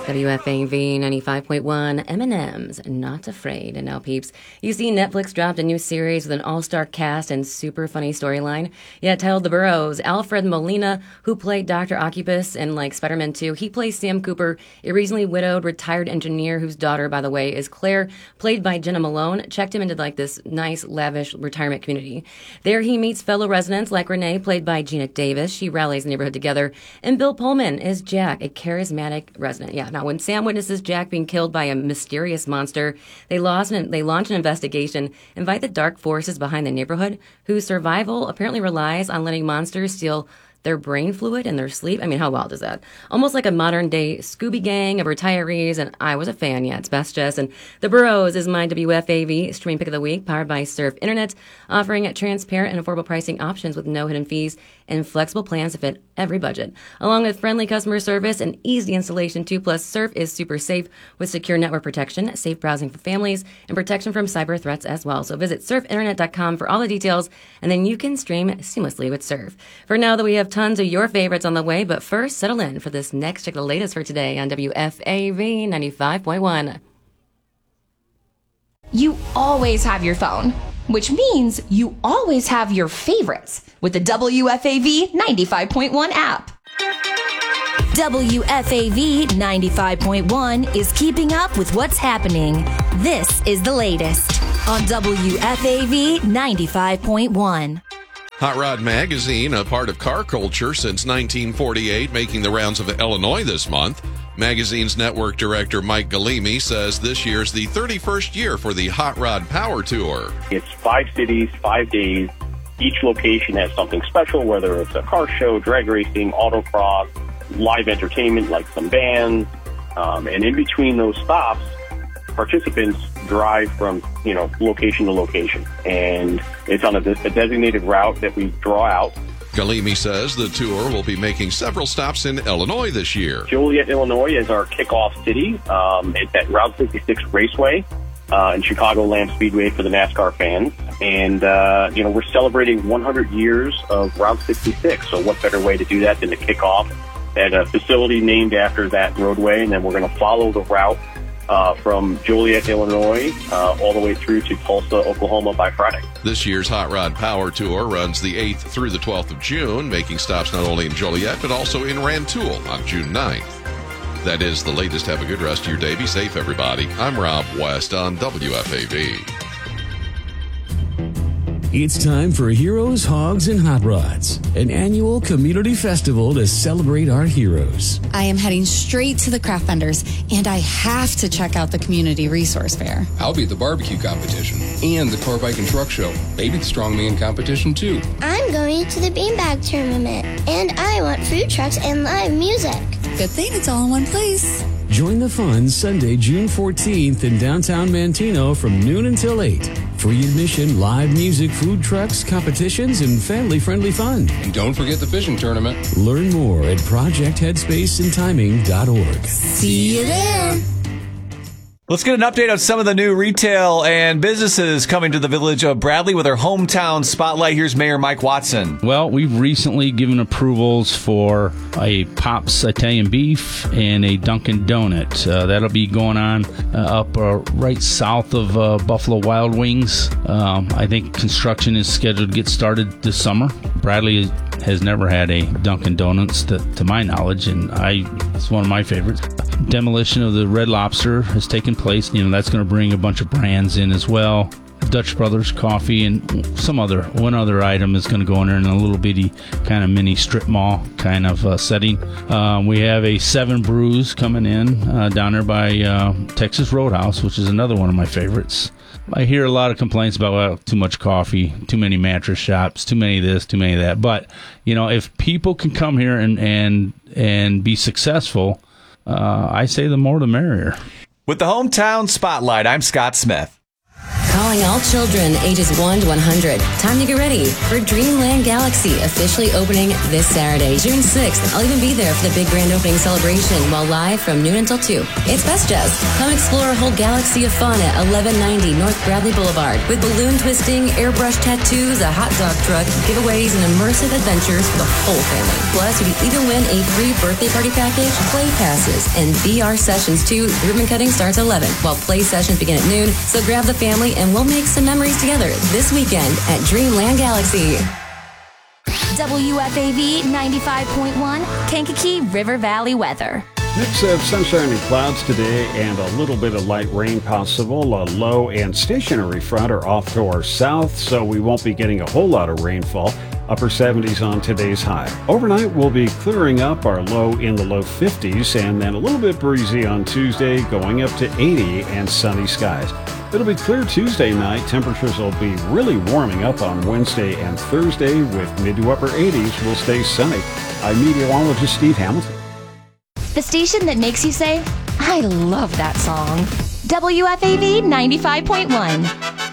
WFAV 95.1, M&M's Not Afraid. And now, peeps, you see Netflix dropped a new series with an all-star cast and super funny storyline. Yeah, titled The Burrows. Alfred Molina, who played Dr. Octopus in, Spider-Man 2, he plays Sam Cooper, a recently widowed retired engineer whose daughter, by the way, is Claire, played by Jenna Malone, checked him into, this nice, lavish retirement community. There he meets fellow residents like Renee, played by Gina Davis. She rallies the neighborhood together. And Bill Pullman is Jack, a charismatic resident. Yeah, now when Sam witnesses Jack being killed by a mysterious monster, they launch an investigation, invite the dark forces behind the neighborhood, whose survival apparently relies on letting monsters steal their brain fluid in their sleep. I mean, how wild is that? Almost like a modern-day Scooby Gang of retirees, and I was a fan. Yeah, it's best, Jess. And The Burrows is my WFAV streaming pick of the week, powered by Surf Internet, offering transparent and affordable pricing options with no hidden fees and flexible plans to fit every budget. Along with friendly customer service and easy installation too. Plus, Surf is super safe with secure network protection, safe browsing for families, and protection from cyber threats as well. So visit surfinternet.com for all the details, and then you can stream seamlessly with Surf. For now, though, we have tons of your favorites on the way, but first, settle in for this next check the latest for today on WFAV 95.1. You always have your phone, which means you always have your favorites with the WFAV 95.1 app. WFAV 95.1 is keeping up with what's happening. This is the latest on WFAV 95.1. Hot Rod Magazine, a part of car culture since 1948, making the rounds of Illinois this month. Magazine's network director Mike Galimi says this year's the 31st year for the Hot Rod Power Tour. It's 5 cities, 5 days. Each location has something special, whether it's a car show, drag racing, autocross, live entertainment like some bands. And in between those stops, participants drive from, location to location. And it's on a designated route that we draw out. Galimi says the tour will be making several stops in Illinois this year. Joliet, Illinois is our kickoff city. It's at Route 66 Raceway in Chicagoland Speedway for the NASCAR fans. And, we're celebrating 100 years of Route 66. So what better way to do that than to kick off at a facility named after that roadway. And then we're going to follow the route from Joliet, Illinois, all the way through to Tulsa, Oklahoma by Friday. This year's Hot Rod Power Tour runs the 8th through the 12th of June, making stops not only in Joliet, but also in Rantoul on June 9th. That is the latest. Have a good rest of your day. Be safe, everybody. I'm Rob West on WFAV. It's time for Heroes, Hogs, and Hot Rods, an annual community festival to celebrate our heroes. I am heading straight to the craft vendors, and I have to check out the community resource fair. I'll be at the barbecue competition and the car, bike, and truck show. Maybe the strongman competition, too. I'm going to the beanbag tournament, and I want food trucks and live music. Good thing it's all in one place. Join the fun Sunday, June 14th in downtown Manteno from noon until 8. Free admission, live music, food trucks, competitions, and family-friendly fun. And don't forget the fishing tournament. Learn more at projectheadspaceandtiming.org. See you there. Let's get an update on some of the new retail and businesses coming to the village of Bradley with our hometown spotlight. Here's Mayor Mike Watson. Well, we've recently given approvals for a Pop's Italian Beef and a Dunkin' Donut. That'll be going on up right south of Buffalo Wild Wings. I think construction is scheduled to get started this summer. Bradley has never had a Dunkin' Donuts to my knowledge, and it's one of my favorites. Demolition of the Red Lobster has taken place. That's going to bring a bunch of brands in as well. Dutch Brothers Coffee and one other item is going to go in there in a little bitty kind of mini strip mall kind of setting. We have a 7 Brews coming in down there by Texas Roadhouse, which is another one of my favorites. I hear a lot of complaints about too much coffee, too many mattress shops, too many of this, too many of that. But if people can come here and be successful, I say the more the merrier. With the hometown spotlight, I'm Scott Smith. Calling all children ages 1 to 100. Time to get ready for Dreamland Galaxy, officially opening this Saturday, June 6th. I'll even be there for the big grand opening celebration while live from noon until 2. It's Best Jazz. Come explore a whole galaxy of fun at 1190 North Bradley Boulevard with balloon twisting, airbrush tattoos, a hot dog truck, giveaways, and immersive adventures for the whole family. Plus, you can even win a free birthday party package, play passes, and VR sessions too. The ribbon cutting starts at 11 while play sessions begin at noon. So grab the family and we'll make some memories together this weekend at Dreamland Galaxy. WFAV 95.1, Kankakee River Valley weather. Mix of sunshine and clouds today and a little bit of light rain possible. A low and stationary front are off to our south, so we won't be getting a whole lot of rainfall. Upper 70s on today's high. Overnight, we'll be clearing up, our low in the low 50s, and then a little bit breezy on Tuesday, going up to 80 and sunny skies. It'll be clear Tuesday night. Temperatures will be really warming up on Wednesday and Thursday with mid to upper 80s. Will stay sunny. I'm meteorologist Steve Hamilton. The station that makes you say, I love that song. WFAV 95.1.